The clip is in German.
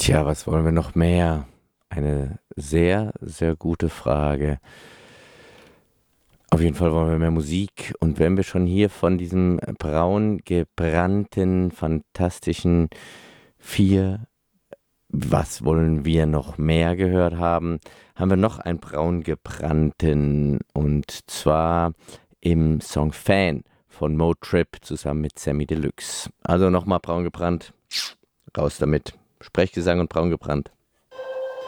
Tja, was wollen wir noch mehr? Eine sehr, sehr gute Frage. Auf jeden Fall wollen wir mehr Musik. Und wenn wir schon hier von diesem braun gebrannten, fantastischen Vier, was wollen wir noch mehr gehört haben, haben wir noch einen braun gebrannten. Und zwar im Song Fan von Motrip zusammen mit Sammy Deluxe. Also nochmal braun gebrannt. Raus damit. Sprechgesang und braun gebrannt.